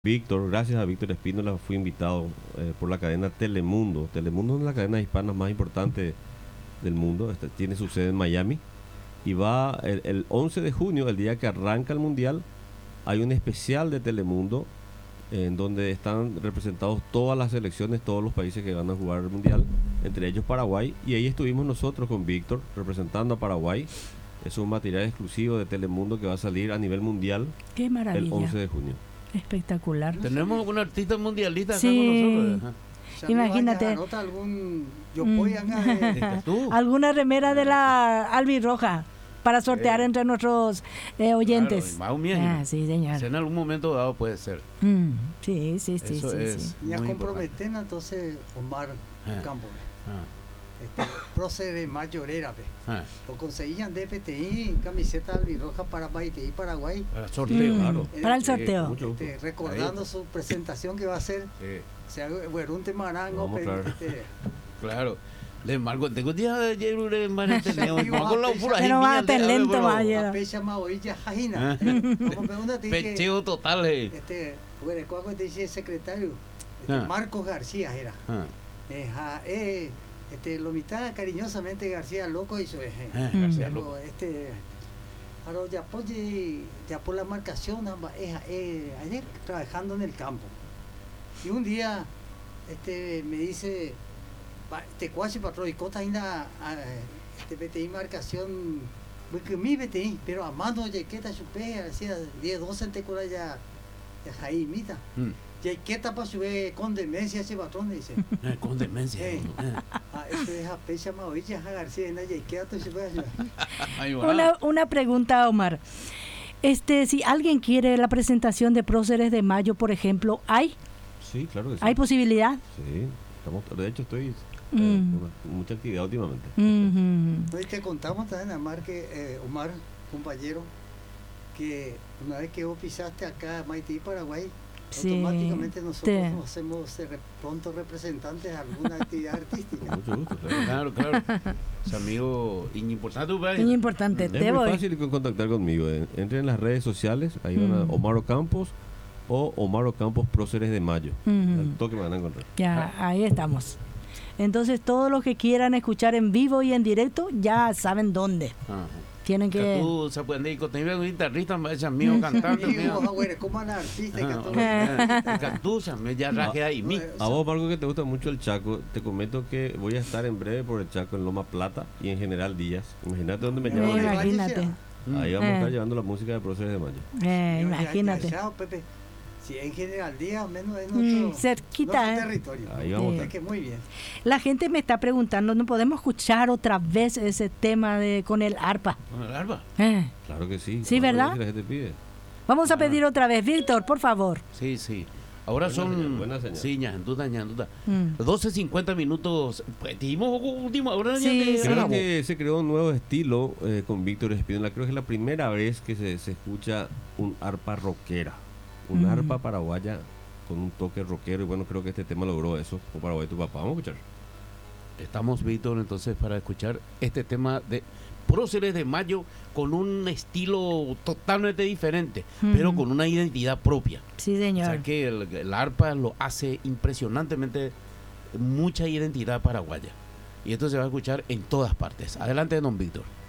Víctor, gracias a Víctor Espínola, fui invitado por la cadena Telemundo. Telemundo es una de las cadenas hispanas más importantes del mundo. Tiene su sede en Miami. Y va el 11 de junio, el día que arranca el Mundial, hay un especial de Telemundo en donde están representados todas las selecciones, todos los países que van a jugar el Mundial, entre ellos Paraguay. Y ahí estuvimos nosotros con Víctor representando a Paraguay. Es un material exclusivo de Telemundo que va a salir a nivel mundial. Qué maravilla. El 11 de junio. Espectacular. Tenemos un artista mundialista acá Sí. con nosotros. Imagínate. Anota algún yopoy acá de- ¿Tú? Alguna remera de la albirroja para sortear entre nuestros oyentes. Claro, más un Ah, sí, señor. En algún momento dado puede ser. Sí, sí, sí, Eso sí, es. sí. Ya Muy comprometen entonces Omar Ah. Campos. Ah, Procede mayorera, pe. ah, Lo conseguían de PTI, camiseta albirroja para PTI Paraguay. para sorteo, Mm, claro. Para el Sí, sorteo. mucho gusto. Recordando Ahí. su presentación que va a hacer. Sí, O sea, Huerunte Marango. Vamos a traer. claro. Le marco, tengo día de ayer, le marco, con la pura Pero va a tener lento, pero- vaya. A pecha maoilla Ah. jajina. Como pregunta, te dije, Pecheo total, Huerecuaco te dice secretario. Ah. Marcos García era. Ah, Lo mitad cariñosamente García Loco y su García Pero, Loco. Ahora ya por la marcación, ayer trabajando en el campo. Y un día me dice, te cuache patrón y cota ainda PTI marcación, porque mi PTI, pero a mano ya que ta chupé, hacía 10, 12 te cura ya jaimita. mm, Ya que ta para subir con demencia ese patrón, dice. con demencia. Sí. Eso es a pecha maoilla García, ya que ta chupé. Ahí va. Una pregunta, Omar. Si alguien quiere la presentación de Próceres de Mayo, por ejemplo, ¿hay Sí, claro que sí. posibilidad? Sí, de hecho estoy Mm. con mucha actividad últimamente. Mhm. Hoy te contamos también, Omar, compañero, que una vez que vos pisaste acá a Maití, Paraguay, Sí, automáticamente nosotros te- nos hacemos pronto representantes de alguna actividad artística. Con mucho gusto, claro. Claro. Es amigo importante, Muy ¿verdad? importante, Es te muy voy. fácil contactar conmigo. Entren en las redes sociales, ahí van a Omar Ocampos o Omar Ocampos Próceres de Mayo. Mm. Al toque me van a encontrar. Ya, ahí estamos. Entonces, todos los que quieran escuchar en vivo y en directo, ya saben dónde. Ajá. Tienen que... Tú se puede ir con un guitarrista, es amigo cantante, Y mío. vos, güey, como la artista que todo. Cantusa, me ya raje ahí, mi. A vos, Marco, que te gusta mucho el Chaco, te comento que voy a estar en breve por el Chaco en Loma Plata y en General Díaz. Imagínate dónde me llevan. Valle imagínate. sea. Ahí vamos a estar llevando la música de Próceres de Mayo. Imagínate. Chao, Pepe. Si en general día, menos en nuestro, Cerquita, nuestro territorio. Ahí vamos a Es estar. que muy bien. La gente me está preguntando, ¿no podemos escuchar otra vez ese tema con el arpa? Con el arpa. Claro que sí. Sí, cuando ¿verdad? la gente pide. Vamos a pedir otra vez. Víctor, por favor. Sí, sí. Ahora Buena son. señal, buena señal. Sí, ñanduta. Mm. 12:50 minutos. Pues, dimos último. Ahora Sí, sí. Creo que se creó un nuevo estilo con Víctor Espínola. Creo que es la primera vez que se escucha un arpa rockera. Un arpa paraguaya con un toque rockero. Y bueno, creo que este tema logró eso. O Paraguay, tu papá. Vamos a escuchar. Estamos, Víctor, entonces, para escuchar este tema de Próceres de Mayo con un estilo totalmente diferente, pero con una identidad propia. Sí, O señor. sea que el arpa lo hace impresionantemente mucha identidad paraguaya. Y esto se va a escuchar en todas partes. Adelante, don Víctor.